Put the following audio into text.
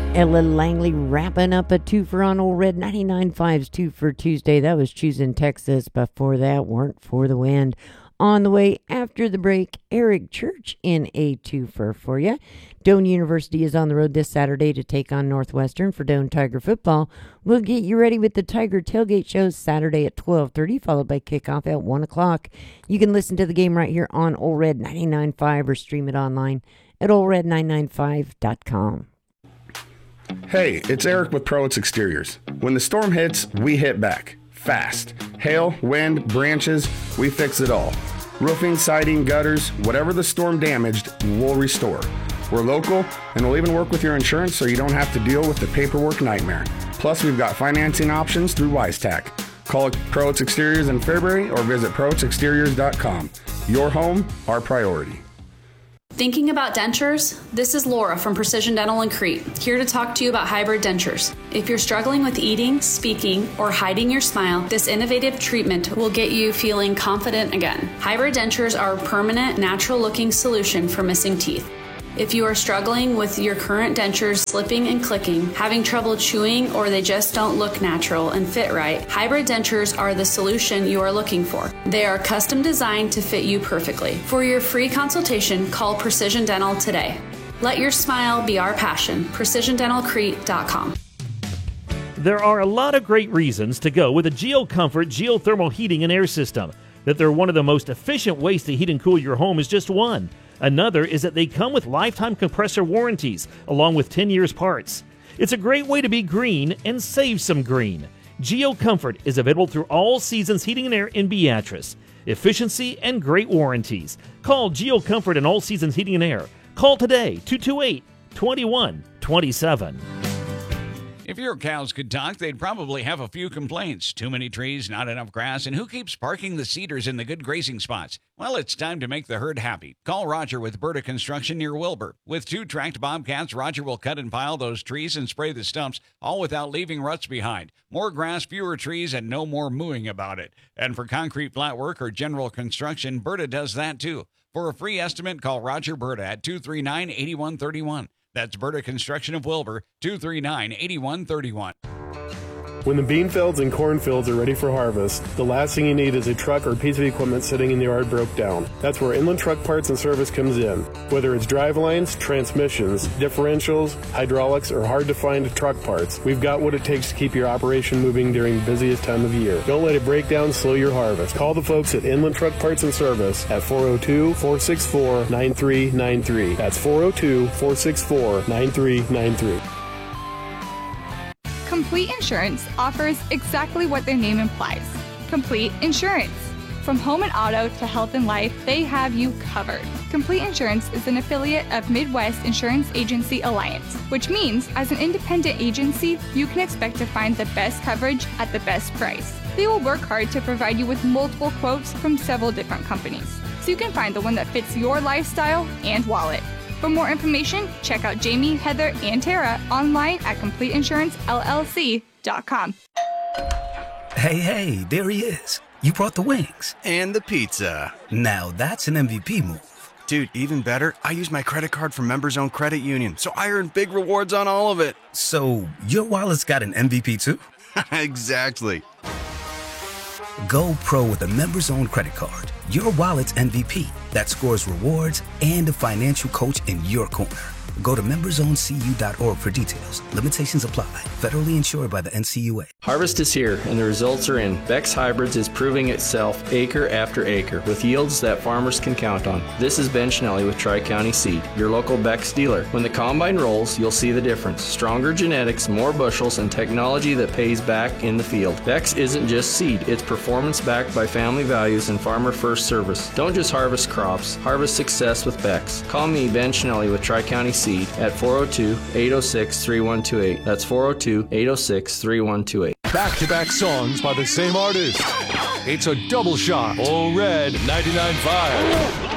Ella Langley wrapping up a twofer on Old Red 99.5's Two for Tuesday. That was Choosing Texas. Before that, Weren't for the Wind. On the way after the break, Eric Church in a twofer for you. Doane University is on the road this Saturday to take on Northwestern for Doane Tiger football. We'll get you ready with the Tiger Tailgate Show Saturday at 12:30, followed by kickoff at 1 o'clock. You can listen to the game right here on Old Red 99.5 or stream it online at oldred995.com. Hey, it's Eric with Prowitz Exteriors. When the storm hits, we hit back. Fast. Hail, wind, branches, we fix it all. Roofing, siding, gutters, whatever the storm damaged, we'll restore. We're local, and we'll even work with your insurance so you don't have to deal with the paperwork nightmare. Plus, we've got financing options through WiseTac. Call Prowitz Exteriors in Fairbury or visit ProwitzExteriors.com. Your home, our priority. Thinking about dentures? This is Laura from Precision Dental in Crete, here to talk to you about hybrid dentures. If you're struggling with eating, speaking, or hiding your smile, this innovative treatment will get you feeling confident again. Hybrid dentures are a permanent, natural-looking solution for missing teeth. If you are struggling with your current dentures slipping and clicking, having trouble chewing, or they just don't look natural and fit right, hybrid dentures are the solution you are looking for. They are custom designed to fit you perfectly. For your free consultation, call Precision Dental today. Let your smile be our passion. PrecisionDentalCrete.com. There are a lot of great reasons to go with a GeoComfort geothermal heating and air system. That they're one of the most efficient ways to heat and cool your home is just one. Another is that they come with lifetime compressor warranties, along with 10 years parts. It's a great way to be green and save some green. GeoComfort is available through all seasons heating and air in Beatrice. Efficiency and great warranties. Call GeoComfort and All Seasons Heating and Air. Call today, 228-2127. If your cows could talk, they'd probably have a few complaints. Too many trees, not enough grass, and who keeps parking the cedars in the good grazing spots? Well, it's time to make the herd happy. Call Roger with Berta Construction near Wilbur. With 2 tracked Bobcats, Roger will cut and pile those trees and spray the stumps, all without leaving ruts behind. More grass, fewer trees, and no more mooing about it. And for concrete flat work or general construction, Berta does that too. For a free estimate, call Roger Berta at 239-8131. That's Berta Construction of Wilbur, 239-8131. When the bean fields and cornfields are ready for harvest, the last thing you need is a truck or piece of equipment sitting in the yard broke down. That's where Inland Truck Parts and Service comes in. Whether it's drivelines, transmissions, differentials, hydraulics, or hard-to-find truck parts, we've got what it takes to keep your operation moving during the busiest time of year. Don't let a breakdown slow your harvest. Call the folks at Inland Truck Parts and Service at 402-464-9393. That's 402-464-9393. Complete Insurance offers exactly what their name implies. Complete insurance. From home and auto to health and life, they have you covered. Complete Insurance is an affiliate of Midwest Insurance Agency Alliance, which means as an independent agency, you can expect to find the best coverage at the best price. They will work hard to provide you with multiple quotes from several different companies, so you can find the one that fits your lifestyle and wallet. For more information, check out Jamie, Heather, and Tara online at CompleteInsuranceLLC.com. Hey, there he is. You brought the wings. And the pizza. Now that's an MVP move. Dude, even better, I use my credit card from Members Owned Credit Union, so I earn big rewards on all of it. So your wallet's got an MVP too? Exactly. Go pro with a Members Owned credit card. Your wallet's MVP that scores rewards and a financial coach in your corner. Go to membersowncu.org for details. Limitations apply. Federally insured by the NCUA. Harvest is here and the results are in. Beck's Hybrids is proving itself acre after acre with yields that farmers can count on. This is Ben Schnelly with Tri-County Seed, your local Beck's dealer. When the combine rolls, you'll see the difference. Stronger genetics, more bushels, and technology that pays back in the field. Beck's isn't just seed, it's performance backed by family values and farmer first service. Don't just harvest crops, harvest success with Beck's. Call me, Ben Schnelly with Tri-County Seed at 402-806-3128. That's 402-806-3128. Back-to-back songs by the same artist. It's a double shot. Old Red 99.5.